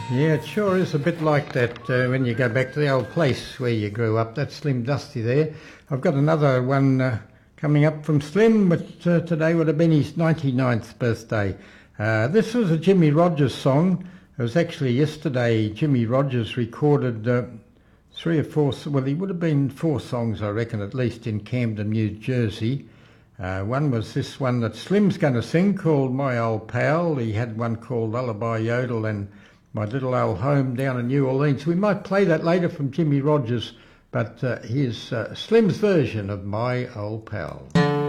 Yeah, it sure is a bit like that when you go back to the old place where you grew up. That's Slim Dusty there. I've got another one coming up from Slim, but today would have been his 99th birthday. This was a Jimmy Rogers song. It was actually yesterday Jimmy Rogers recorded three or four, well, he would have been four songs, I reckon, at least in Camden, New Jersey. One was this one that Slim's going to sing called My Old Pal. He had one called Lullaby Yodel and My Little Old Home down in New Orleans. We might play that later from Jimmy Rogers, but here's Slim's version of My Old Pal.